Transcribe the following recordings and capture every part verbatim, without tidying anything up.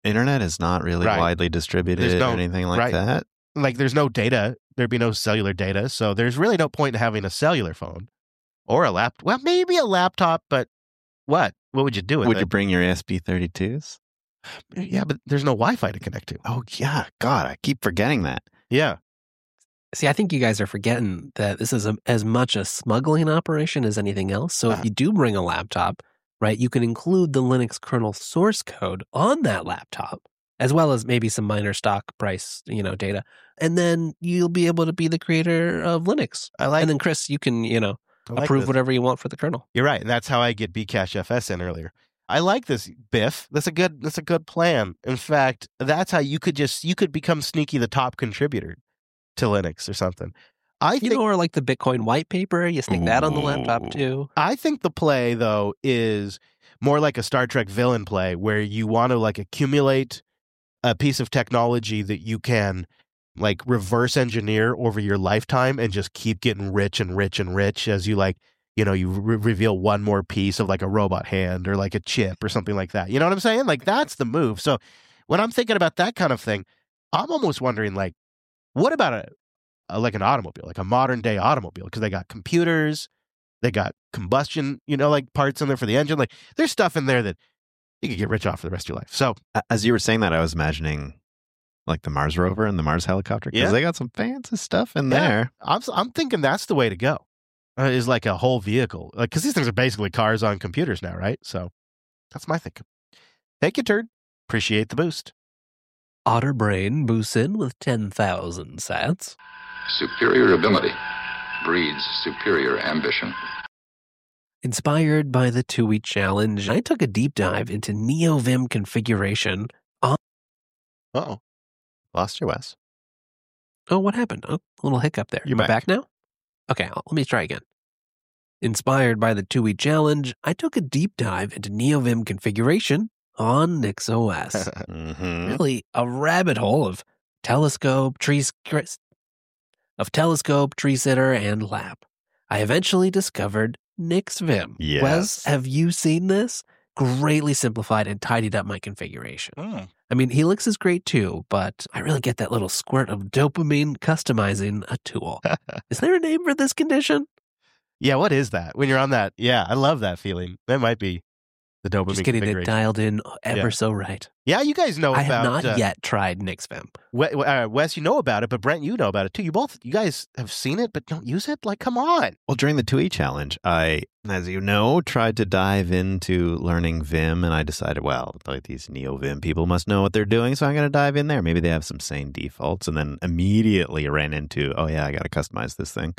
internet is not really Right. widely distributed There's no- or anything like right. that. Like, there's no data. There'd be no cellular data. So there's really no point in having a cellular phone or a laptop. Well, maybe a laptop, but what? What would you do with Would it? you bring your S P thirty-twos? Yeah, but there's no Wi-Fi to connect to. Oh, yeah. God, I keep forgetting that. Yeah. See, I think you guys are forgetting that this is a, as much a smuggling operation as anything else. So Uh-huh. if you do bring a laptop, right, you can include the Linux kernel source code on that laptop, as well as maybe some minor stock price, you know, data. And then you'll be able to be the creator of Linux. I like, And then, Chris, you can, you know, I like approve this. whatever you want for the kernel. You're right, and that's how I get Bcache F S in earlier. I like this, Biff. That's a good. That's a good plan. In fact, that's how you could just you could become sneaky the top contributor to Linux or something. I You think know, or like the Bitcoin white paper, you stick that on the laptop Ooh. too. I think the play though is more like a Star Trek villain play, where you want to like accumulate a piece of technology that you can like reverse engineer over your lifetime and just keep getting rich and rich and rich as you like. You know, you re- reveal one more piece of like a robot hand or like a chip or something like that. You know what I'm saying? Like that's the move. So when I'm thinking about that kind of thing, I'm almost wondering like, what about a, a like an automobile, like a modern day automobile? Because they got computers, they got combustion, you know, like parts in there for the engine. Like there's stuff in there that you could get rich off for the rest of your life. So A- As you were saying that, I was imagining like the Mars rover and the Mars helicopter because Yeah. they got some fancy stuff in Yeah. there. I'm I'm thinking that's the way to go. Uh, is like a whole vehicle, like because these things are basically cars on computers now, right? So that's my thinking. Thank you, Turd. Appreciate the boost. Otterbrain boosts in with ten thousand sats. Superior ability breeds superior ambition. Inspired by the two-week challenge, I took a deep dive into NeoVim configuration. Oh, lost your Wes. Oh, what happened? Oh, a little hiccup there. You're Am I back. back now? Okay, I'll- let me try again. Inspired by the two-week challenge, I took a deep dive into NeoVim configuration on NixOS. Mm-hmm. Really, a rabbit hole of telescope, tree sc- of telescope, tree sitter, and lap. I eventually discovered NixVim. Yes. Wes, have you seen this? Greatly simplified and tidied up my configuration. Mm. I mean, Helix is great too, but I really get that little squirt of dopamine customizing a tool. Is there a name for this condition? Yeah, what is that? When you're on that, yeah, I love that feeling. That might be the dopamine Just getting it configuration. dialed in ever Yeah. so right. Yeah, you guys know I about. have not uh, yet tried NixVim. We- uh, Wes, you know about it, but Brent, you know about it too. You both, you guys have seen it, but don't use it. Like, come on. Well, during the two E challenge, I, as you know, tried to dive into learning Vim, and I decided, well, like these NeoVim people must know what they're doing, so I'm going to dive in there. Maybe they have some sane defaults, and then immediately ran into, oh yeah, I got to customize this thing.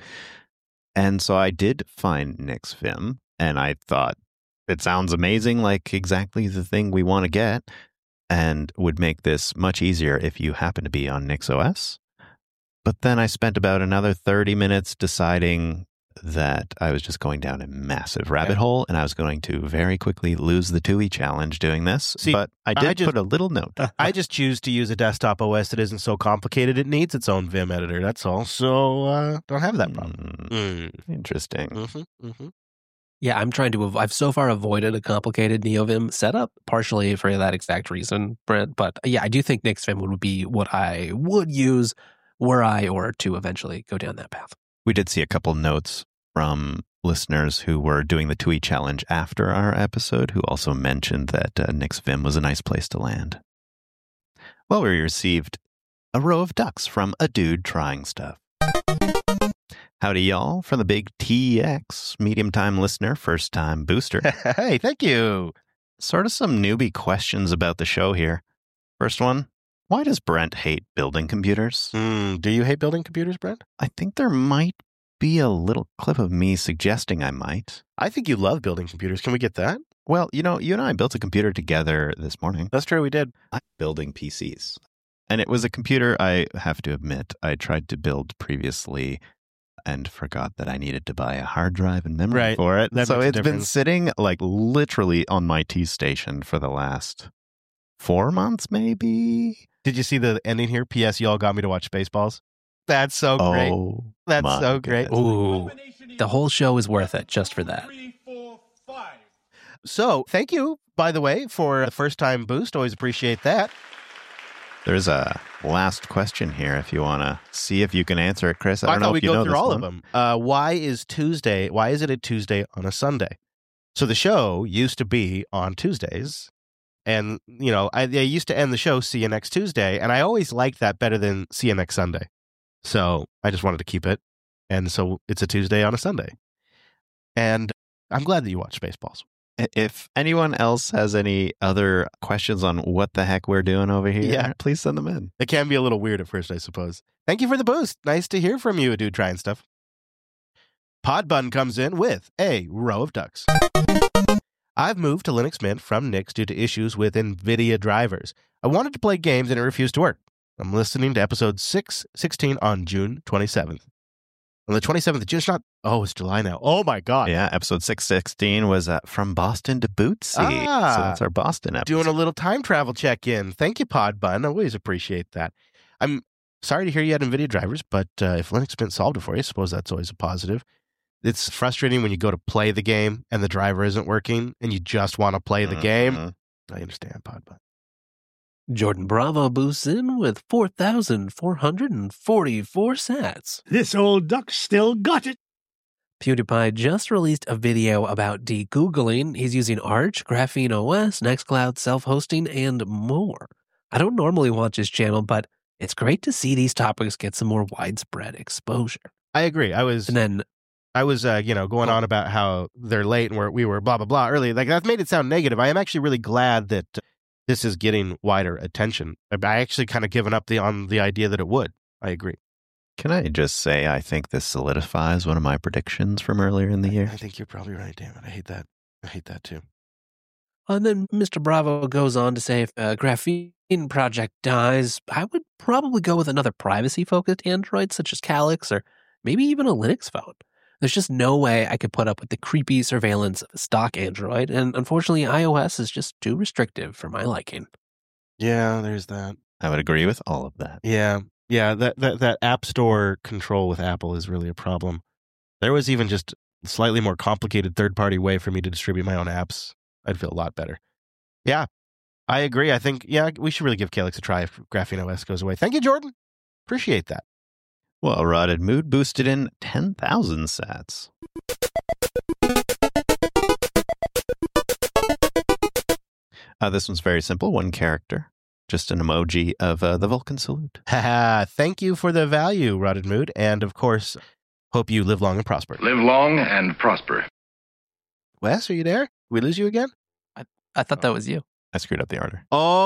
And so I did find NixVim, and I thought it sounds amazing, like exactly the thing we want to get, and would make this much easier if you happen to be on NixOS. But then I spent about another thirty minutes deciding that I was just going down a massive rabbit Yeah. hole, and I was going to very quickly lose the two E challenge doing this. See, but I did I just- put a little note. I just choose to use a desktop O S that isn't so complicated. It needs its own Vim editor. That's all. So uh, don't have that problem. Mm, Mm. interesting. Mm-hmm, mm-hmm. Yeah, I'm trying to. Av- I've so far avoided a complicated NeoVim setup, partially for that exact reason, Brent. But yeah, I do think NixVim would be what I would use were I or to eventually go down that path. We did see a couple notes from listeners who were doing the two E challenge after our episode who also mentioned that uh, NixVim was a nice place to land. Well, we received a row of ducks from a dude trying stuff. Howdy, y'all, from the big T X, medium time listener, first time booster. Hey, thank you. Sort of some newbie questions about the show here. First one, why does Brent hate building computers? Mm, do you hate building computers, Brent? I think there might be a little clip of me suggesting I might. I think you love building computers. Can we get that? Well, you know, you and I built a computer together this morning. That's true. We did. I'm building P Cs. And it was a computer, I have to admit, I tried to build previously and forgot that I needed to buy a hard drive and memory Right. for it. That So makes a it's been difference. sitting like literally on my T station for the last four months, maybe. Did you see the ending here? P S. You all got me to watch Spaceballs. That's so great. Oh, That's my so great. goodness. Ooh, the whole show is worth it just for that. So thank you, by the way, for the first time boost. Always appreciate that. There's a last question here if you want to see if you can answer it, Chris. I I don't thought know we if you go know through this all one. of them. Uh, why is Tuesday? Why is it a Tuesday on a Sunday? So the show used to be on Tuesdays, and you know I, I used to end the show "See you next Tuesday," and I always liked that better than "See you next Sunday." So I just wanted to keep it, and so it's a Tuesday on a Sunday. And I'm glad that you watch Spaceballs. If anyone else has any other questions on what the heck we're doing over here, Yeah. please send them in. It can be a little weird at first, I suppose. Thank you for the boost. Nice to hear from you, dude trying stuff. Podbun comes in with a row of ducks. I've moved to Linux Mint from Nix due to issues with NVIDIA drivers. I wanted to play games and it refused to work. I'm listening to episode six sixteen on June twenty-seventh. On the twenty-seventh of June, it's not, oh, it's July now. Oh my God. Yeah, episode six sixteen was uh, From Boston to Bootsy. Ah. So that's our Boston episode. Doing a little time travel check-in. Thank you, Podbun. I always appreciate that. I'm sorry to hear you had NVIDIA drivers, but uh, if Linux Mint solved it for you, I suppose that's always a positive. It's frustrating when you go to play the game and the driver isn't working and you just want to play the Mhm. game. I understand, Podbun. Jordan Bravo boosts in with four thousand four hundred forty-four sats. This old duck still got it. PewDiePie just released a video about de-Googling. He's using Arch, Graphene O S, Nextcloud, self-hosting, and more. I don't normally watch his channel, but it's great to see these topics get some more widespread exposure. I agree. I was And then, I was uh, you know, going on about how they're late and we're, we were blah, blah, blah earlier. Like, that made it sound negative. I am actually really glad that uh, this is getting wider attention. I I actually kind of given up the on the idea that it would. I agree. Can I just say I think this solidifies one of my predictions from earlier in the year? I think you're probably right, damn it. I hate that. I hate that too. and then Mister Bravo goes on to say if a Graphene project dies, I would probably go with another privacy-focused Android such as Calyx or maybe even a Linux phone. There's just no way I could put up with the creepy surveillance of a stock Android, and unfortunately iOS is just too restrictive for my liking. Yeah, there's that. I would agree with all of that. Yeah. Yeah, that, that, that App Store control with Apple is really a problem. There was even just a slightly more complicated third-party way for me to distribute my own apps. I'd feel a lot better. Yeah, I agree. I think, yeah, we should really give Calyx a try if Graphene O S goes away. Thank you, Jordan. Appreciate that. Well, Rotted Mood boosted in ten thousand sats. Uh, this one's very simple. One character. Just an emoji of uh, the Vulcan salute. Haha, thank you for the value, Rotted Mood. And, of course, hope you live long and prosper. Live long and prosper. Wes, are you there? We lose you again? I thought that was you. I screwed up the order.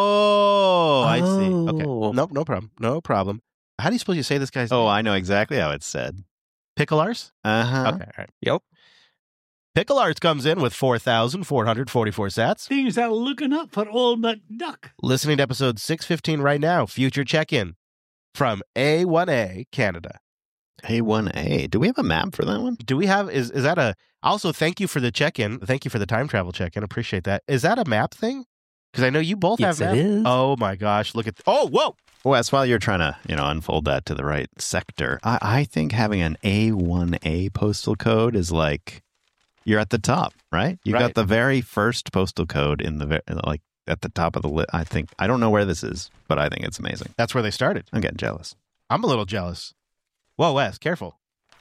Oh, I see. Oh. Okay. Nope, no problem. No problem. How do you suppose you say this guy's Oh, name? I know exactly how it's said. Picklars? Uh-huh. Okay, all right. Yep. Pickle Arts comes in with four thousand four hundred forty-four sats. Things are looking up for old McDuck. Listening to episode six fifteen right now, future check-in from A one A, Canada. A one A. Do we have a map for that one? Do we have, is is that a, also thank you for the check-in. Thank you for the time travel check-in. Appreciate that. Is that a map thing? Because I know you both Yes, have it maps. is. Oh my gosh, look at, oh, whoa. Wes, while you're trying to, you know, unfold that to the right sector, I, I think having an A one A postal code is like, you're at the top, right? You Right. got the very first postal code in the, ve- like, at the top of the list. I think, I don't know where this is, but I think it's amazing. That's where they started. I'm getting jealous. I'm a little jealous. Whoa, Wes, careful.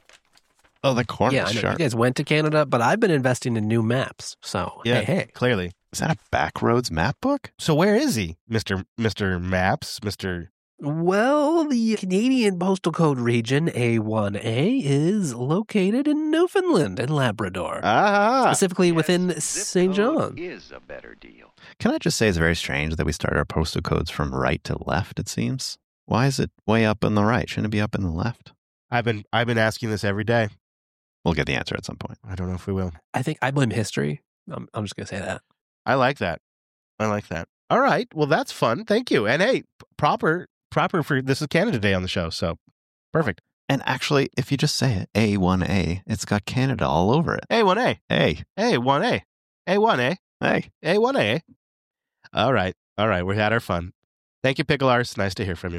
Oh, the corner's Yeah, I know you sharp. guys went to Canada, but I've been investing in new maps. So, Yeah, hey, hey. clearly. Is that a Backroads map book? So where is he, Mister Mister Maps, Mister Well, the Canadian postal code region A one A is located in Newfoundland and Labrador, Ah, specifically within Saint John. Is a better deal. Can I just say it's very strange that we start our postal codes from right to left, it seems? Why is it way up in the right? Shouldn't it be up in the left? I've been I've been asking this every day. We'll get the answer at some point. I don't know if we will. I think I blame history. I'm, I'm just going to say that. I like that. I like that. All right. Well, that's fun. Thank you. And hey, p- proper proper for this is Canada Day on the show, so perfect. And actually, if you just say it, A one A, it's got Canada all over it. A one A. Hey, A one A. A one A. hey. A one A. All right. All right. We had our fun. Thank you, Picklars. Nice to hear from you.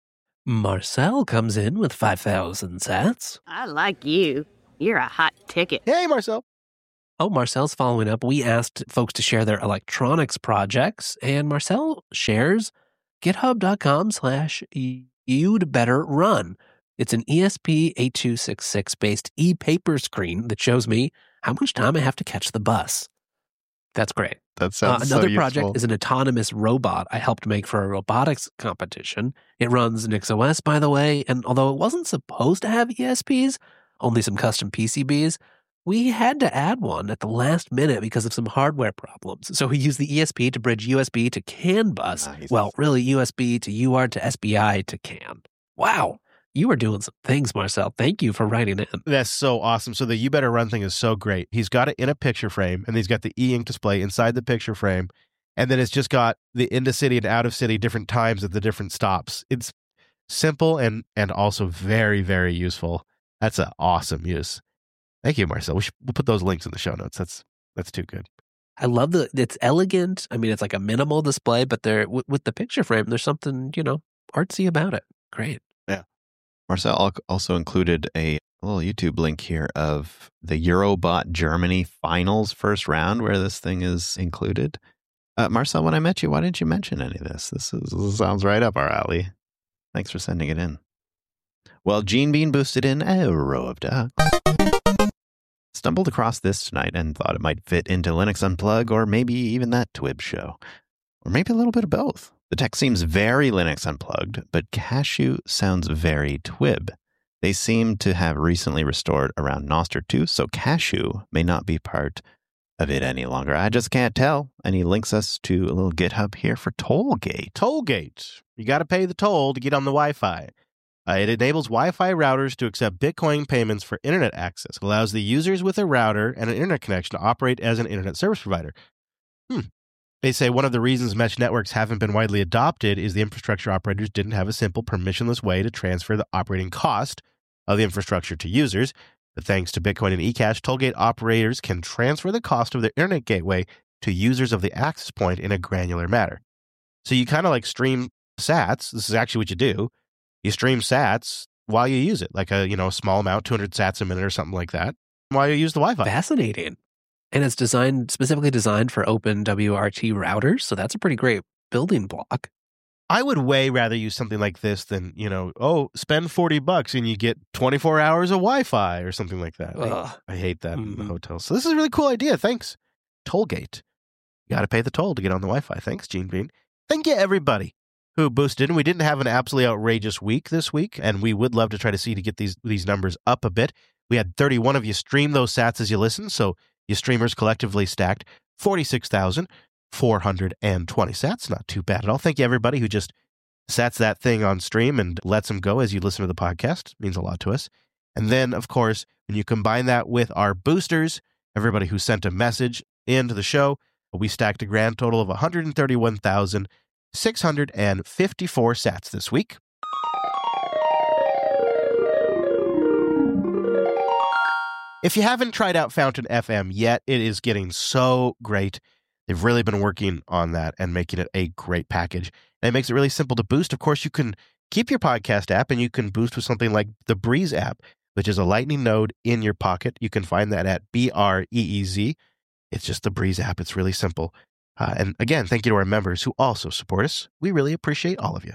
Marcel comes in with five thousand sats. I like you. You're a hot ticket. Hey, Marcel. Oh, Marcel's following up. We asked folks to share their electronics projects, and Marcel shares github.com slash you'd better run. It's an E S P eight two six six based e-paper screen that shows me how much time I have to catch the bus. That's great. That sounds uh, Another so project useful. is an autonomous robot I helped make for a robotics competition. It runs NixOS, by the way, and although it wasn't supposed to have E S Ps, only some custom P C Bs, we had to add one at the last minute because of some hardware problems. So we used the E S P to bridge U S B to CAN bus. Nice. Well, really U S B to U A R T to S B I to CAN. Wow. You were doing some things, Marcel. Thank you for writing in. That's so awesome. So the You Better Run thing is so great. He's got it in a picture frame, and he's got the e-ink display inside the picture frame, and then it's just got the into city and out of city different times at the different stops. It's simple and and also very, very useful. That's an awesome use. Thank you, Marcel. We should, we'll put those links in the show notes. That's that's too good. I love the, it's elegant. I mean, it's like a minimal display, but there with, with the picture frame, there's something, you know, artsy about it. Great. Marcel al- also included a little YouTube link here of the Eurobot Germany finals first round where this thing is included. Uh, Marcel, when I met you, why didn't you mention any of this? This, is, this sounds right up our alley. Thanks for sending it in. Well, Gene Bean boosted in a row of ducks. Stumbled across this tonight and thought it might fit into Linux Unplug or maybe even that Twib show. Or maybe a little bit of both. The tech seems very Linux Unplugged, but Cashew sounds very Twib. They seem to have recently restored around Nostr two, so Cashew may not be part of it any longer. I just can't tell. And he links us to a little GitHub here for Tollgate. Tollgate. You got to pay the toll to get on the Wi-Fi. Uh, it enables Wi-Fi routers to accept Bitcoin payments for internet access. It allows the users with a router and an internet connection to operate as an internet service provider. Hmm. They say one of the reasons mesh networks haven't been widely adopted is the infrastructure operators didn't have a simple permissionless way to transfer the operating cost of the infrastructure to users. But thanks to Bitcoin and eCash, Tollgate operators can transfer the cost of their internet gateway to users of the access point in a granular manner. So you kind of like stream sats. This is actually what you do. You stream sats while you use it, like a, you know, small amount, two hundred sats a minute or something like that, while you use the Wi-Fi. Fascinating. And it's designed, specifically designed for open W R T routers. So that's a pretty great building block. I would way rather use something like this than, you know, oh, spend forty bucks and you get twenty-four hours of Wi-Fi or something like that. I, I hate that Mm-hmm. in the hotels. So this is a really cool idea. Thanks. Tollgate. You got to pay the toll to get on the Wi-Fi. Thanks, Gene Bean. Thank you, everybody who boosted. And we didn't have an absolutely outrageous week this week, and we would love to try to see to get these, these numbers up a bit. We had thirty-one of you stream those sats as you listen, so you streamers collectively stacked forty-six thousand four hundred twenty sats. Not too bad at all. Thank you, everybody who just sats that thing on stream and lets them go as you listen to the podcast. It means a lot to us. And then, of course, when you combine that with our boosters, everybody who sent a message into the show, we stacked a grand total of one hundred thirty-one thousand six hundred fifty-four sats this week. If you haven't tried out Fountain F M yet, it is getting so great. They've really been working on that and making it a great package. And it makes it really simple to boost. Of course, you can keep your podcast app and you can boost with something like the Breeze app, which is a Lightning node in your pocket. You can find that at B R E E Z. It's just the Breeze app. It's really simple. Uh, and again, thank you to our members who also support us. We really appreciate all of you.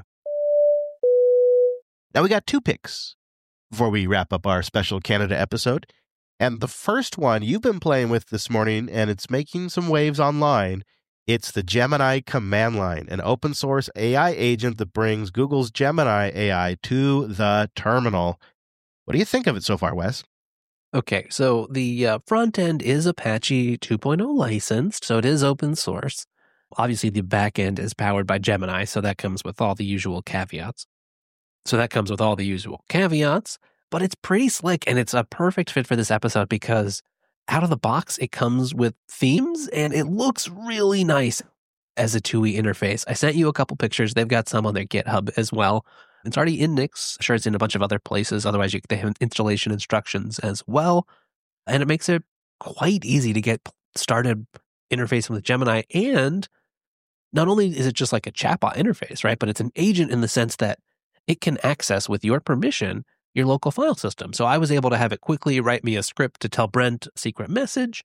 Now, we got two picks before we wrap up our special Canada episode. And the first one you've been playing with this morning, and it's making some waves online. It's the Gemini command line, an open source A I agent that brings Google's Gemini A I to the terminal. What do you think of it so far, Wes? Okay, so the uh, front end is Apache two point oh licensed, so it is open source. Obviously, the back end is powered by Gemini, so that comes with all the usual caveats. So that comes with all the usual caveats, but it's pretty slick, and it's a perfect fit for this episode because out of the box, it comes with themes, and it looks really nice as a T U I interface. I sent you a couple pictures. They've got some on their GitHub as well. It's already in Nix. I'm sure it's in a bunch of other places. Otherwise, you, they have installation instructions as well. And it makes it quite easy to get started interfacing with Gemini. And not only is it just like a chatbot interface, right? But it's an agent in the sense that it can access, with your permission, your local file system. So I was able to have it quickly write me a script to tell Brent a secret message.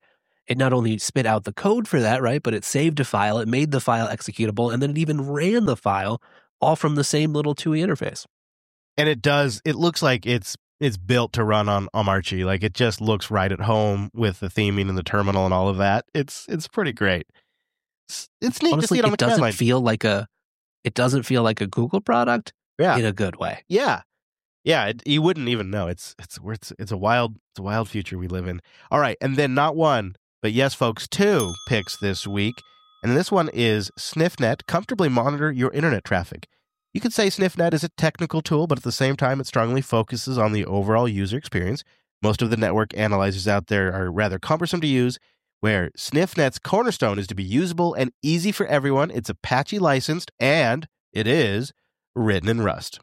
it not only spit out the code for that, right, but it saved a file, it made the file executable, and then it even ran the file all from the same little two E interface. And it does, it looks like it's it's built to run on Omarchy. Like it just looks right at home with the theming and the terminal and all of that. It's it's pretty great. It's, it's neat Honestly, to see it on it the doesn't command line. feel like a it doesn't feel like a Google product Yeah. in a good way. Yeah. Yeah, it, you wouldn't even know. It's it's it's it's a wild it's a wild future we live in. All right, and then not one, but yes, folks, two picks this week. And this one is SniffNet. Comfortably monitor your internet traffic. You could say SniffNet is a technical tool, but at the same time, it strongly focuses on the overall user experience. Most of the network analyzers out there are rather cumbersome to use, where SniffNet's cornerstone is to be usable and easy for everyone. It's Apache licensed, and it is written in Rust.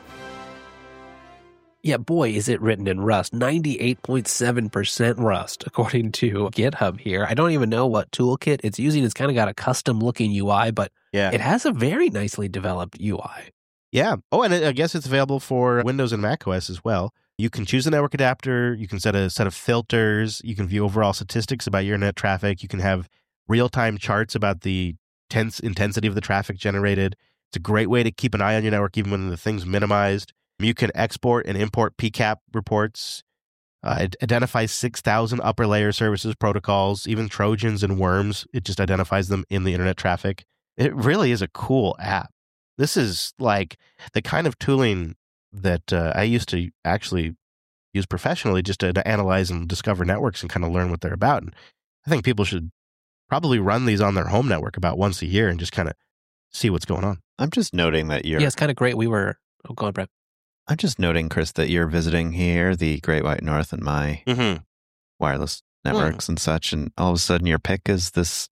Yeah, boy, is it written in Rust. ninety-eight point seven percent Rust, according to GitHub here. I don't even know what toolkit it's using. It's kind of got a custom-looking U I, but Yeah. it has a very nicely developed U I. Yeah. Oh, and I guess it's available for Windows and macOS as well. You can choose a network adapter. You can set a set of filters. You can view overall statistics about your internet traffic. You can have real-time charts about the tense intensity of the traffic generated. It's a great way to keep an eye on your network even when the thing's minimized. You can export and import P CAP reports. Uh, it identifies six thousand upper layer services protocols, even Trojans and worms. It just identifies them in the internet traffic. It really is a cool app. This is like the kind of tooling that uh, I used to actually use professionally just to, to analyze and discover networks and kind of learn what they're about. And I think people should probably run these on their home network about once a year and just kind of see what's going on. I'm just noting that you're. Yeah, it's kind of great. We were... Oh, go on, Brett. I'm just noting, Chris, that you're visiting here, the Great White North, and my Mm-hmm. wireless networks and such, and all of a sudden your pick is this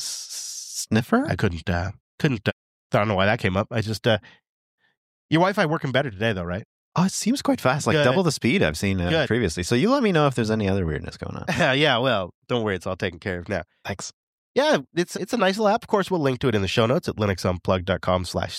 s- sniffer? I couldn't, uh, couldn't, uh, I don't know why that came up. I just, uh, your Wi-Fi working better today though, right? Oh, it seems quite fast, like Good. double the speed I've seen uh, Good. previously. So you let me know if there's any other weirdness going on. Yeah, well, don't worry. It's all taken care of now. Thanks. Yeah, it's it's a nice little app. Of course, we'll link to it in the show notes at linuxunplug.com slash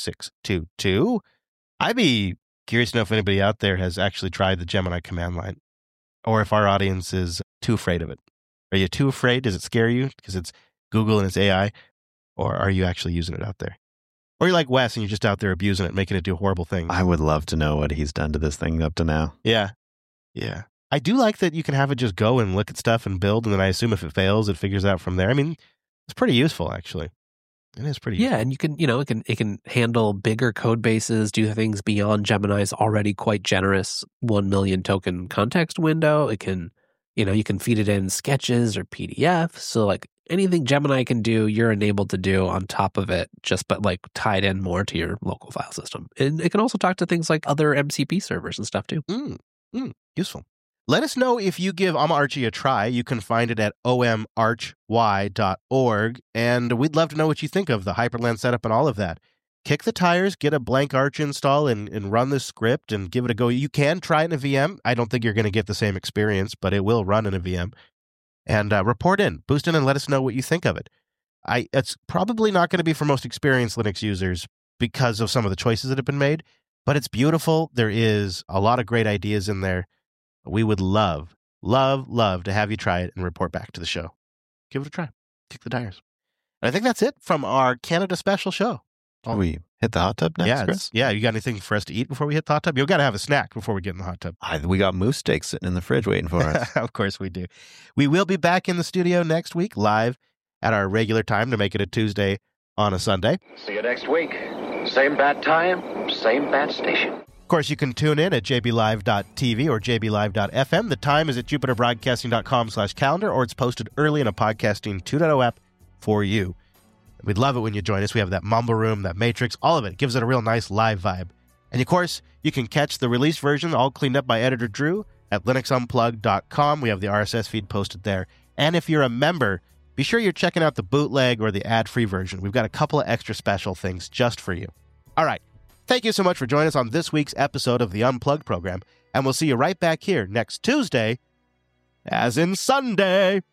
622. I'd be curious to know if anybody out there has actually tried the Gemini command line or if our audience is too afraid of it. Are you too afraid? Does it scare you because it's Google and it's A I? Or are you actually using it out there? Or you're like Wes and you're just out there abusing it, making it do horrible things. I would love to know what he's done to this thing up to now. Yeah. Yeah. I do like that you can have it just go and look at stuff and build, and then I assume if it fails, it figures it out from there. I mean, it's pretty useful, actually. It is pretty Yeah, useful. and you can, you know, it can it can handle bigger code bases, do things beyond Gemini's already quite generous one million token context window. It can, you know, you can feed it in sketches or P D Fs. So like anything Gemini can do, you're enabled to do on top of it, just but like tied in more to your local file system. And it can also talk to things like other M C P servers and stuff too. Mm, mm, useful. Let us know if you give Omarchy a try. You can find it at o m arch y dot org, and we'd love to know what you think of the Hyprland setup and all of that. Kick the tires, get a blank Arch install, and, and run this script and give it a go. You can try it in a V M. I don't think you're going to get the same experience, but it will run in a V M. And uh, report in, boost in, and let us know what you think of it. I It's probably not going to be for most experienced Linux users because of some of the choices that have been made, but it's beautiful. There is a lot of great ideas in there. We would love, love, love to have you try it and report back to the show. Give it a try. Kick the tires. And I think that's it from our Canada special show. Shall we hit the hot tub next, yeah, it's- Chris? yeah. You got anything for us to eat before we hit the hot tub? You've got to have a snack before we get in the hot tub. I, we got moose steaks sitting in the fridge waiting for us. Of course we do. We will be back in the studio next week, live at our regular time to make it a Tuesday on a Sunday. See you next week. Same bat time, same bat station. Of course, you can tune in at j b live dot t v or j b live dot f m. The time is at jupiter broadcasting dot com slash calendar, or it's posted early in a Podcasting two point oh app for you. We'd love it when you join us. We have that Mumble Room, that Matrix, all of it. It gives it a real nice live vibe. And of course, you can catch the released version, all cleaned up by editor Drew, at linux unplugged dot com. We have the R S S feed posted there. And if you're a member, be sure you're checking out the bootleg or the ad-free version. We've got a couple of extra special things just for you. All right. Thank you so much for joining us on this week's episode of the Unplugged program, and we'll see you right back here next Tuesday, as in Sunday.